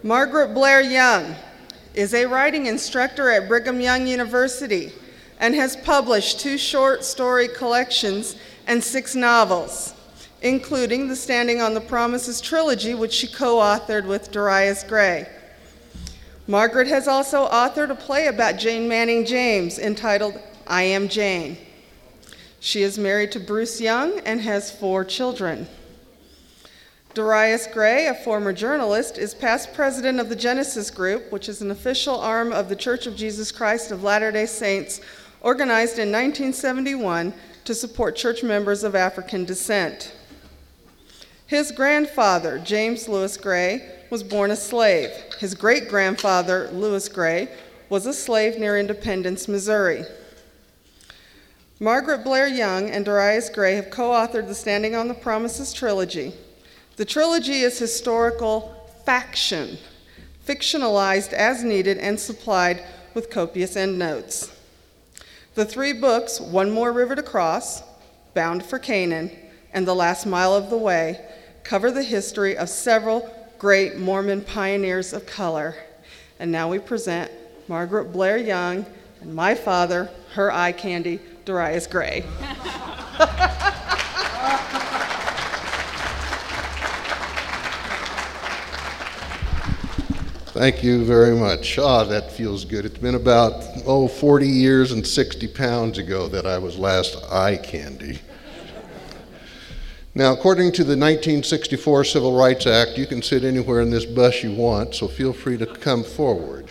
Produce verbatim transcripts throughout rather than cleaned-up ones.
Margaret Blair Young is a writing instructor at Brigham Young University and has published two short story collections and six novels, including the Standing on the Promises trilogy, which she co-authored with Darius Gray. Margaret has also authored a play about Jane Manning James entitled I Am Jane. She is married to Bruce Young and has four children. Darius Gray, a former journalist, is past president of the Genesis Group, which is an official arm of the Church of Jesus Christ of Latter-day Saints, organized in nineteen seventy-one to support church members of African descent. His grandfather, James Lewis Gray, was born a slave. His great-grandfather, Lewis Gray, was a slave near Independence, Missouri. Margaret Blair Young and Darius Gray have co-authored the Standing on the Promises trilogy. The trilogy is historical faction, fictionalized as needed and supplied with copious endnotes. The three books, One More River to Cross, Bound for Canaan, and The Last Mile of the Way, cover the history of several great Mormon pioneers of color. And now we present Margaret Blair Young and my father, her eye candy, Darius Gray. Thank you very much. Ah, that feels good. It's been about, oh, forty years and sixty pounds ago that I was last eye candy. Now, according to the nineteen sixty-four Civil Rights Act, you can sit anywhere in this bus you want, so feel free to come forward.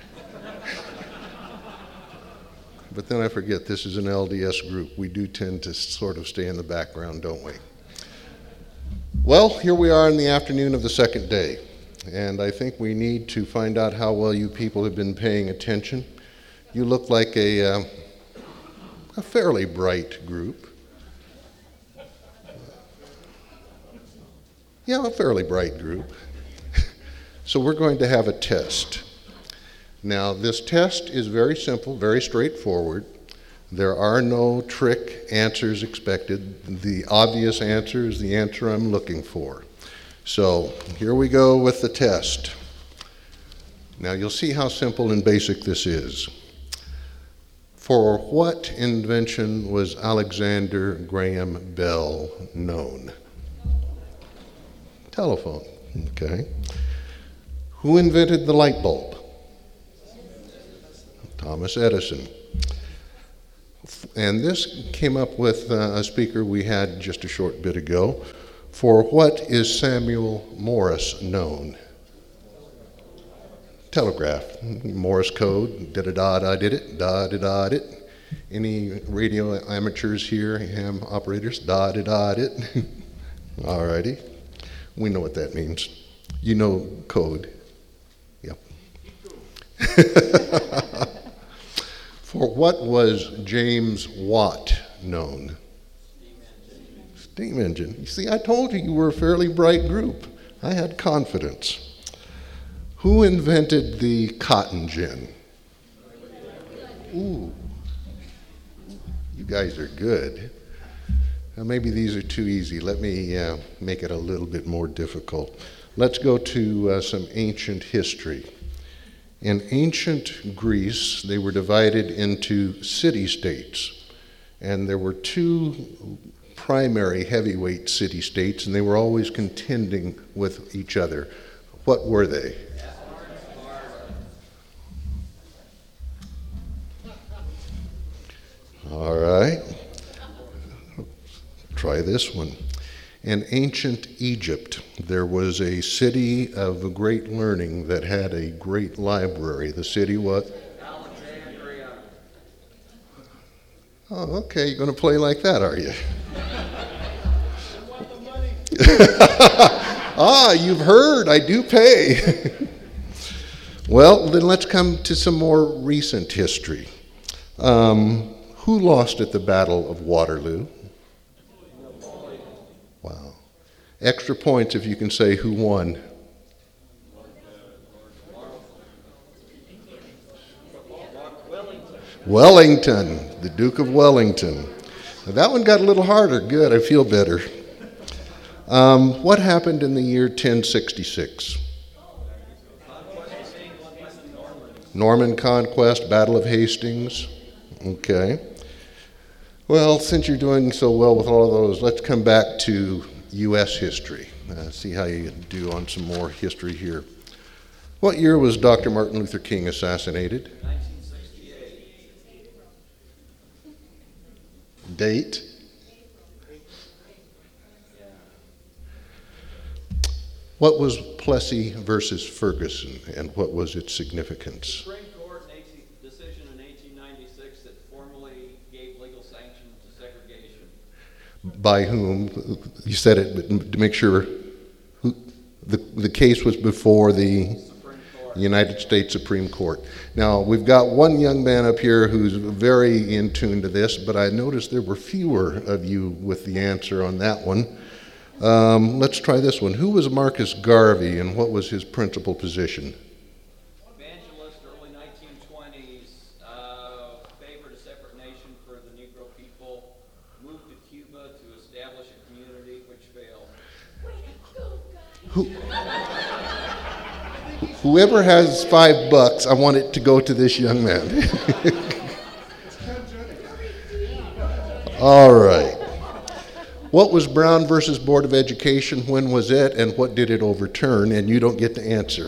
But then I forget, this is an L D S group. We do tend to sort of stay in the background, don't we? Well, here we are in the afternoon of the second day. And I think we need to find out how well you people have been paying attention. You look like a, uh, a fairly bright group. Yeah, a fairly bright group. So we're going to have a test. Now, this test is very simple, very straightforward. There are no trick answers expected. The obvious answer is the answer I'm looking for. So here we go with the test. Now you'll see how simple and basic this is. For what invention was Alexander Graham Bell known? Telephone, okay. Who invented the light bulb? Thomas Edison. And this came up with uh, a speaker we had just a short bit ago. For what is Samuel Morse known? Telegraph. Morse code, da-da-da-da did it, da-da-da did it. Any radio amateurs here, ham operators, da-da-da did it? All righty. We know what that means. You know code. Yep. For what was James Watt known? Steam engine. You see, I told you you were a fairly bright group. I had confidence. Who invented the cotton gin? Ooh, you guys are good. Now maybe these are too easy. Let me uh, make it a little bit more difficult. Let's go to uh, some ancient history. In ancient Greece, they were divided into city-states, and there were two primary heavyweight city-states, and they were always contending with each other. What were they? All right. Try this one. In ancient Egypt, there was a city of great learning that had a great library. The city what? Alexandria. Oh, okay. You're going to play like that, are you? Ah, you've heard, I do pay. Well, then let's come to some more recent history. Um, who lost at the Battle of Waterloo? Wow. Extra points if you can say who won. Wellington, the Duke of Wellington. Now that one got a little harder. Good, I feel better. Um, what happened in the year ten sixty-six? Norman Conquest, Battle of Hastings. Okay. Well, since you're doing so well with all of those, let's come back to U S history. Uh, see how you do on some more history here. What year was Doctor Martin Luther King assassinated? nineteen sixty-eight. Date? What was Plessy versus Ferguson, and what was its significance? Supreme Court in eighteen, decision in eighteen ninety-six that formally gave legal sanction to segregation. By whom? You said it, but to make sure, who, the, the case was before the Supreme Court. United States Supreme Court. Now, we've got one young man up here who's very in tune to this, but I noticed there were fewer of you with the answer on that one. Um, let's try this one. Who was Marcus Garvey, and what was his principal position? Evangelist, early nineteen twenties, uh, favored a separate nation for the Negro people, moved to Cuba to establish a community which failed. Who, whoever has five bucks, I want it to go to this young man. All right. What was Brown versus Board of Education? When was it, and what did it overturn? And you don't get to answer.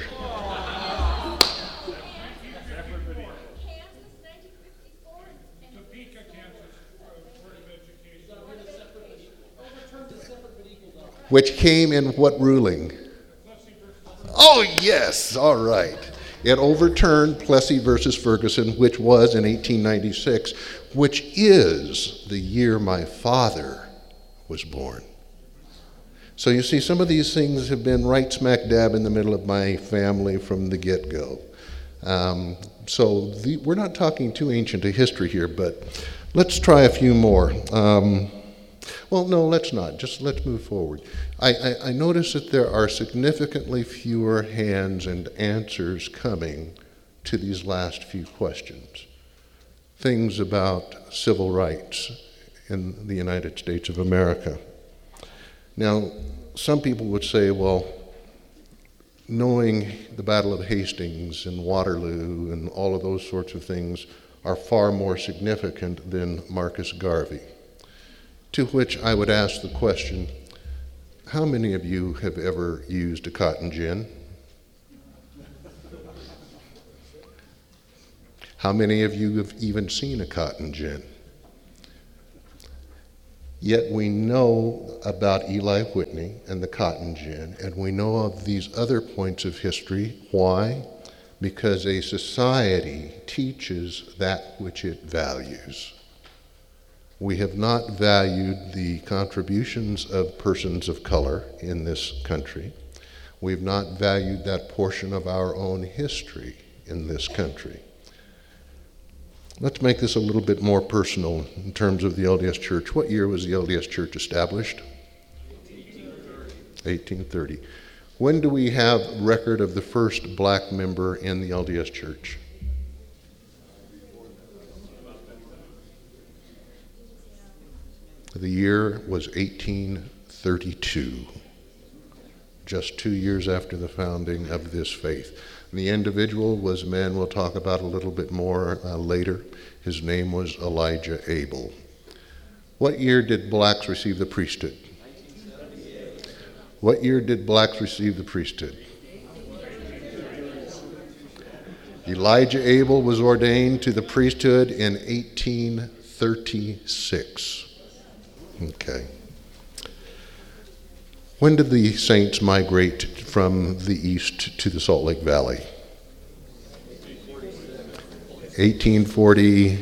Which came in what ruling? Oh, yes, all right. It overturned Plessy versus Ferguson, which was in eighteen ninety-six, which is the year my father was born. So you see, some of these things have been right smack dab in the middle of my family from the get-go. Um, so the, we're not talking too ancient a history here, but let's try a few more. Um, well, no, let's not. Just let's move forward. I, I, I notice that there are significantly fewer hands and answers coming to these last few questions. Things about civil rights in the United States of America. Now, some people would say, well, knowing the Battle of Hastings and Waterloo and all of those sorts of things are far more significant than Marcus Garvey. To which I would ask the question, how many of you have ever used a cotton gin? How many of you have even seen a cotton gin? Yet we know about Eli Whitney and the cotton gin, and we know of these other points of history. Why? Because a society teaches that which it values. We have not valued the contributions of persons of color in this country. We've not valued that portion of our own history in this country. Let's make this a little bit more personal in terms of the L D S Church. What year was the L D S Church established? eighteen thirty. eighteen thirty. When do we have record of the first black member in the L D S Church? The year was eighteen thirty-two, just two years after the founding of this faith. The individual was a man we'll talk about a little bit more uh, later. His name was Elijah Abel. What year did blacks receive the priesthood? nineteen seventy-eight. What year did blacks receive the priesthood? Elijah Abel was ordained to the priesthood in eighteen thirty-six. Okay. When did the saints migrate from the east to the Salt Lake Valley? eighteen forty.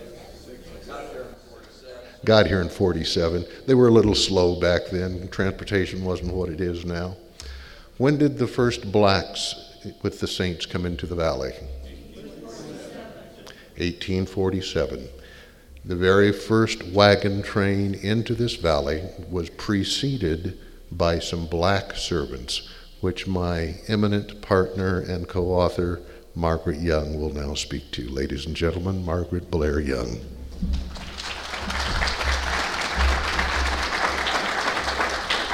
Got here in forty-seven. They were a little slow back then. Transportation wasn't what it is now. When did the first blacks with the saints come into the valley? eighteen forty-seven. The very first wagon train into this valley was preceded by some black servants, which my eminent partner and co-author, Margaret Young, will now speak to. Ladies and gentlemen, Margaret Blair Young.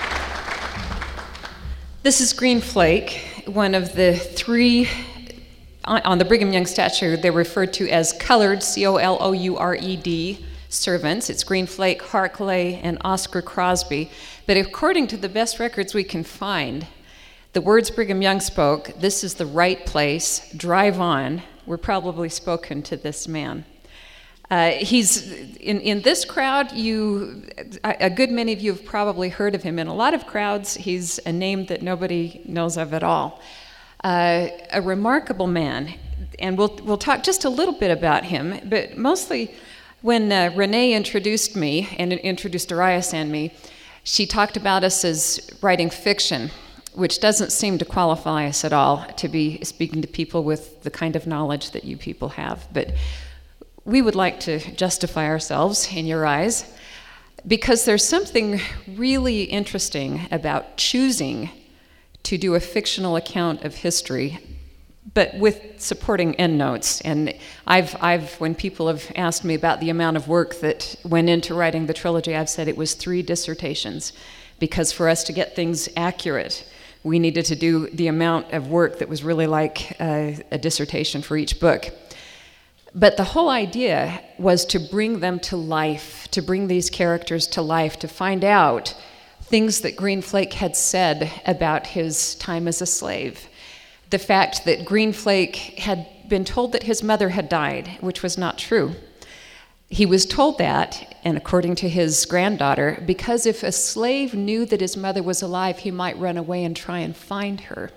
This is Green Flake, one of the three on, on the Brigham Young statue, they're referred to as colored, C O L O U R E D, servants. It's Green Flake, Harkley, and Oscar Crosby. But according to the best records we can find, the words Brigham Young spoke, "This is the right place, drive on," were probably spoken to this man. Uh, he's, in, in this crowd, you, a, a good many of you have probably heard of him. In a lot of crowds, he's a name that nobody knows of at all. Uh, a remarkable man, and we'll, we'll talk just a little bit about him, but mostly when uh, Renee introduced me, and introduced Darius and me, she talked about us as writing fiction, which doesn't seem to qualify us at all to be speaking to people with the kind of knowledge that you people have. But we would like to justify ourselves in your eyes, because there's something really interesting about choosing to do a fictional account of history, but with supporting endnotes. And I've, I've, when people have asked me about the amount of work that went into writing the trilogy, I've said it was three dissertations, because for us to get things accurate, we needed to do the amount of work that was really like uh, a dissertation for each book. But the whole idea was to bring them to life, to bring these characters to life, to find out things that Green Flake had said about his time as a slave. The fact that Green Flake had been told that his mother had died, which was not true. He was told that, and according to his granddaughter, because if a slave knew that his mother was alive, he might run away and try and find her.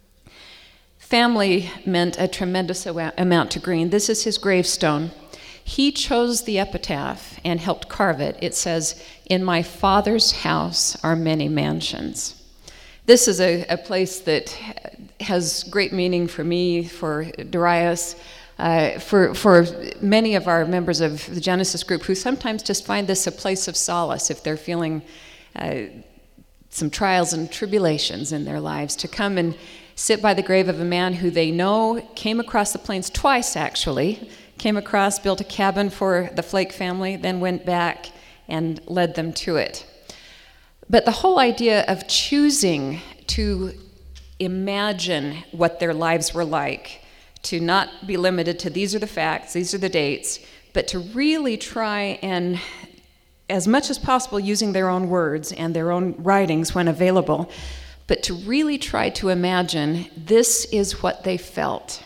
Family meant a tremendous amount to Green. This is his gravestone. He chose the epitaph and helped carve it. It says, "In my father's house are many mansions." This is a, a place that has great meaning for me, for Darius, uh, for, for many of our members of the Genesis group who sometimes just find this a place of solace if they're feeling uh, some trials and tribulations in their lives, to come and sit by the grave of a man who they know came across the plains twice, actually, came across, built a cabin for the Flake family, then went back and led them to it. But the whole idea of choosing to imagine what their lives were like, to not be limited to these are the facts, these are the dates, but to really try and, as much as possible, using their own words and their own writings when available, but to really try to imagine this is what they felt.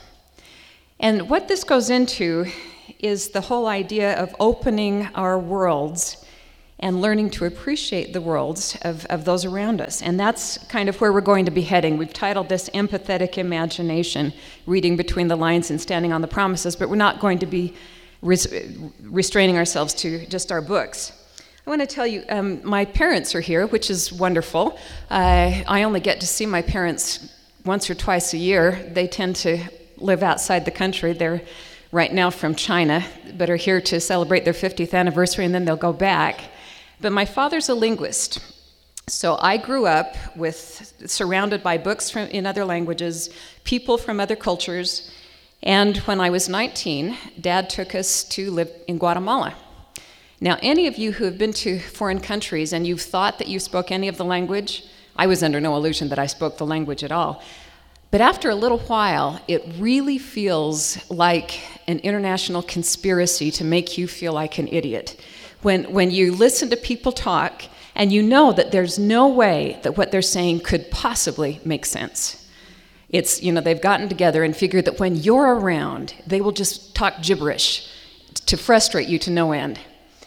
And what this goes into is the whole idea of opening our worlds and learning to appreciate the worlds of, of those around us. And that's kind of where we're going to be heading. We've titled this Empathetic Imagination, Reading Between the Lines and Standing on the Promises, but we're not going to be res- restraining ourselves to just our books. I want to tell you, um, my parents are here, which is wonderful. Uh, I only get to see my parents once or twice a year. They tend to live outside the country. They're right now from China, but are here to celebrate their fiftieth anniversary, and then they'll go back. But my father's a linguist. So I grew up with, surrounded by books from, in other languages, people from other cultures, and when I was nineteen, Dad took us to live in Guatemala. Now, any of you who have been to foreign countries and you've thought that you spoke any of the language, I was under no illusion that I spoke the language at all. But after a little while, it really feels like an international conspiracy to make you feel like an idiot. When, when you listen to people talk and you know that there's no way that what they're saying could possibly make sense. It's, you know, they've gotten together and figured that when you're around, they will just talk gibberish to frustrate you to no end.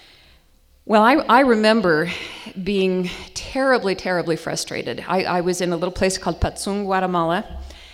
Well, I, I remember being terribly, terribly frustrated. I, I was in a little place called Patzung, Guatemala,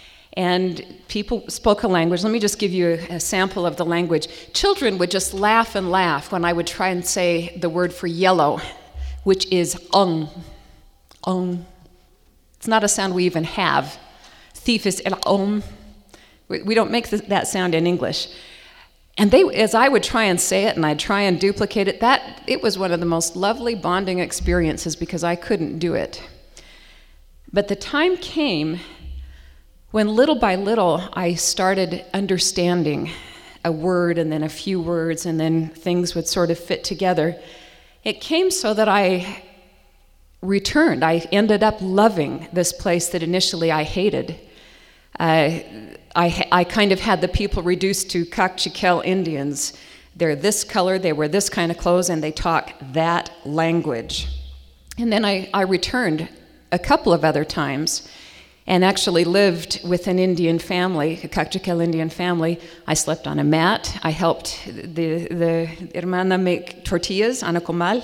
and people spoke a language. Let me just give you a, a sample of the language. Children would just laugh and laugh when I would try and say the word for yellow, which is ung, ung. It's not a sound we even have. Thief is el om. We, we don't make th- that sound in English. And they, as I would try and say it and I'd try and duplicate it, that it was one of the most lovely bonding experiences because I couldn't do it. But the time came when little by little I started understanding a word and then a few words and then things would sort of fit together. It came so that I returned. I ended up loving this place that initially I hated. Uh, I, I kind of had the people reduced to Kakchikel Indians. They're this color, they wear this kind of clothes, and they talk that language. And then I, I returned a couple of other times and actually lived with an Indian family, a Kakchikel Indian family. I slept on a mat. I helped the, the hermana make tortillas on a comal.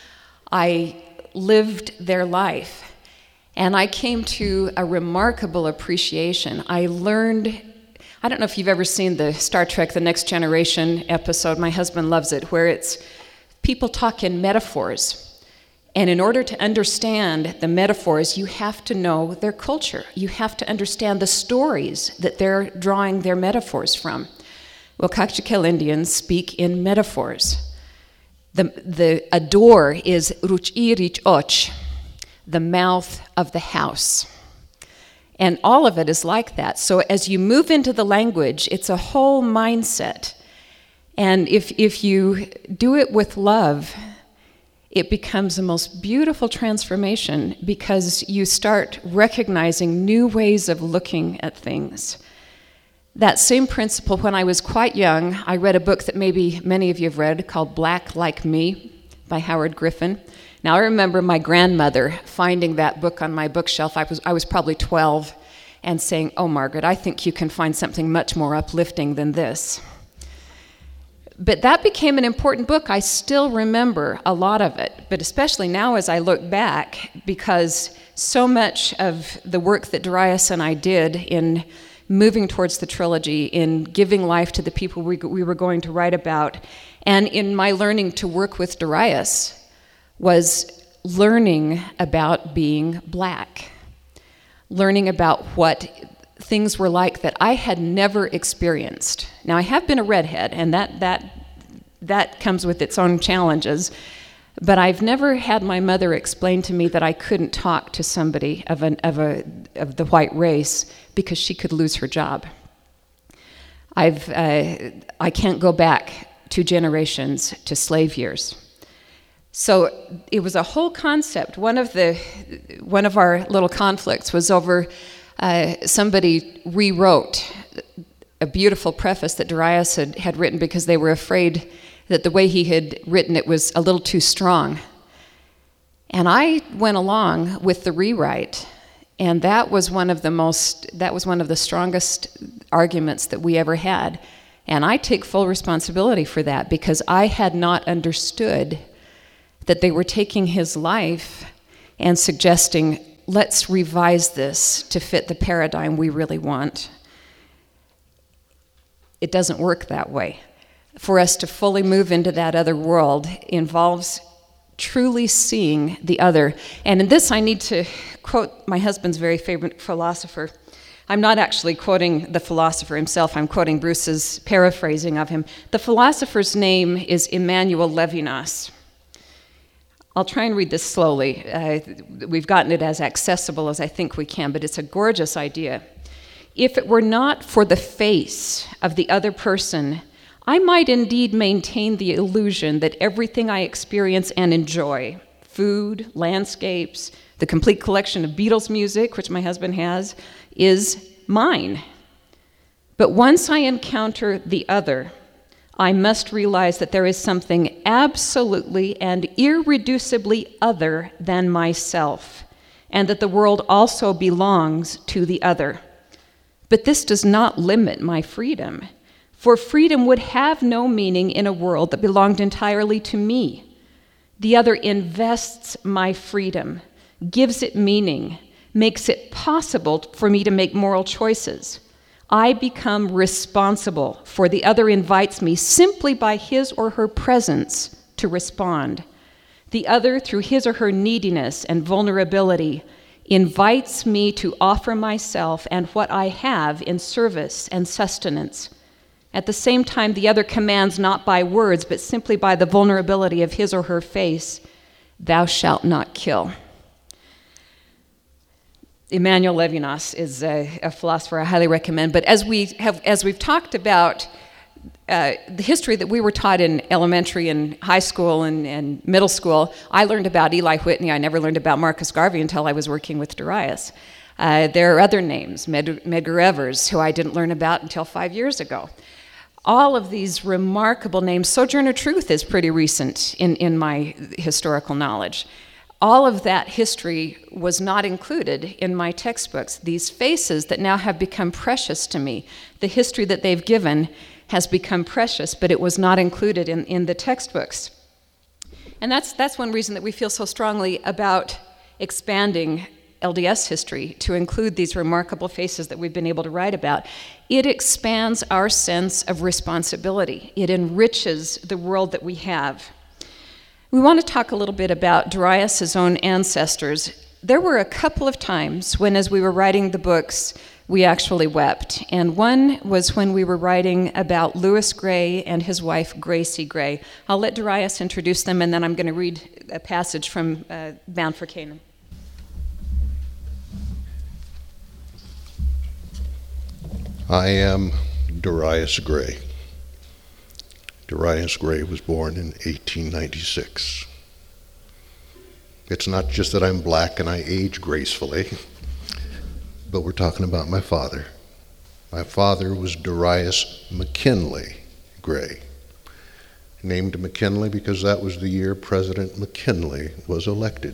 I lived their life. And I came to a remarkable appreciation. I learned, I don't know if you've ever seen the Star Trek The Next Generation episode. My husband loves it, where it's people talk in metaphors. And in order to understand the metaphors, you have to know their culture. You have to understand the stories that they're drawing their metaphors from. Well, Kakchikel Indians speak in metaphors. The, the a door is ruchi rich och, the mouth of the house. And all of it is like that. So as you move into the language, it's a whole mindset. And if if you do it with love, it becomes the most beautiful transformation, because you start recognizing new ways of looking at things. That same principle, when I was quite young, I read a book that maybe many of you have read called Black Like Me by Howard Griffin. Now, I remember my grandmother finding that book on my bookshelf. I was I was probably twelve, and saying, "Oh, Margaret, I think you can find something much more uplifting than this." But that became an important book. I still remember a lot of it, but especially now as I look back, because so much of the work that Darius and I did in moving towards the trilogy, in giving life to the people we, we were going to write about, and in my learning to work with Darius, was learning about being Black, learning about what things were like that I had never experienced. Now, I have been a redhead, and that that that comes with its own challenges, but I've never had my mother explain to me that I couldn't talk to somebody of an of a of the white race because she could lose her job. I've uh, I can't go back two generations to slave years. So it was a whole concept. One of the, one of our little conflicts was over uh, somebody rewrote a beautiful preface that Darius had, had written, because they were afraid that the way he had written it was a little too strong. And I went along with the rewrite, and that was one of the most, that was one of the strongest arguments that we ever had. And I take full responsibility for that, because I had not understood that they were taking his life and suggesting, let's revise this to fit the paradigm we really want. It doesn't work that way. For us to fully move into that other world involves truly seeing the other. And in this, I need to quote my husband's very favorite philosopher. I'm not actually quoting the philosopher himself, I'm quoting Bruce's paraphrasing of him. The philosopher's name is Emmanuel Levinas. I'll try and read this slowly. Uh, we've gotten it as accessible as I think we can, but it's a gorgeous idea. If it were not for the face of the other person, I might indeed maintain the illusion that everything I experience and enjoy, food, landscapes, the complete collection of Beatles music, which my husband has, is mine. But once I encounter the other, I must realize that there is something absolutely and irreducibly other than myself, and that the world also belongs to the other. But this does not limit my freedom, for freedom would have no meaning in a world that belonged entirely to me. The other invests my freedom, gives it meaning, makes it possible for me to make moral choices. I become responsible, for the other invites me simply by his or her presence to respond. The other, through his or her neediness and vulnerability, invites me to offer myself and what I have in service and sustenance. At the same time, the other commands not by words, but simply by the vulnerability of his or her face, "Thou shalt not kill." Emmanuel Levinas is a, a philosopher I highly recommend. But as we have, as we've talked about uh, the history that we were taught in elementary and high school and, and middle school, I learned about Eli Whitney. I never learned about Marcus Garvey until I was working with Darius. Uh, there are other names, Med- Medgar Evers, who I didn't learn about until five years ago. All of these remarkable names. Sojourner Truth is pretty recent in, in my historical knowledge. All of that history was not included in my textbooks. These faces that now have become precious to me, the history that they've given has become precious, but it was not included in, in the textbooks. And that's, that's one reason that we feel so strongly about expanding L D S history to include these remarkable faces that we've been able to write about. It expands our sense of responsibility. It enriches the world that we have. We want to talk a little bit about Darius's own ancestors. There were a couple of times when, as we were writing the books, we actually wept. And one was when we were writing about Lewis Gray and his wife, Gracie Gray. I'll let Darius introduce them, and then I'm going to read a passage from uh, Bound for Canaan. I am Darius Gray. Darius Gray was born in eighteen ninety-six. It's not just that I'm black and I age gracefully, but we're talking about my father. My father was Darius McKinley Gray, named McKinley because that was the year President McKinley was elected.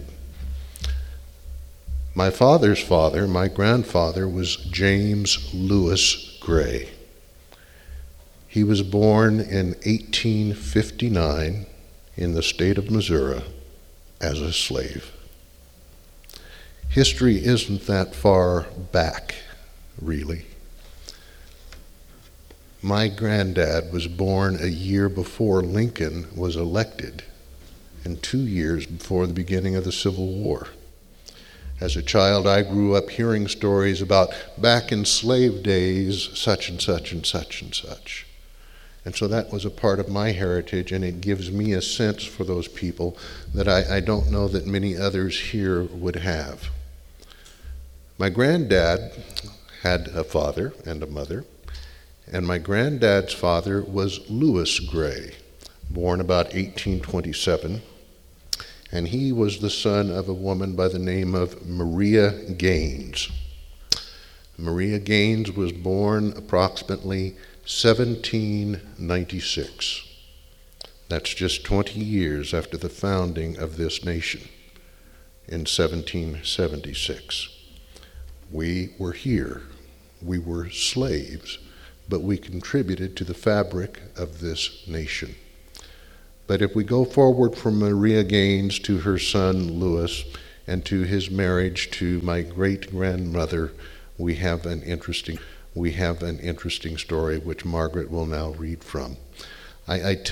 My father's father, my grandfather, was James Lewis Gray. He was born in eighteen fifty-nine in the state of Missouri as a slave. History isn't that far back, really. My granddad was born a year before Lincoln was elected and two years before the beginning of the Civil War. As a child, I grew up hearing stories about back in slave days, such and such and such and such. And so that was a part of my heritage, and it gives me a sense for those people that I, I don't know that many others here would have. My granddad had a father and a mother, and my granddad's father was Lewis Gray, born about eighteen twenty-seven, and he was the son of a woman by the name of Maria Gaines. Maria Gaines was born approximately seventeen ninety-six. That's just twenty years after the founding of this nation in seventeen seventy-six. We were here. We were slaves, but we contributed to the fabric of this nation. But if we go forward from Maria Gaines to her son Lewis and to his marriage to my great-grandmother, we have an interesting we have an interesting story which Margaret will now read from. I, I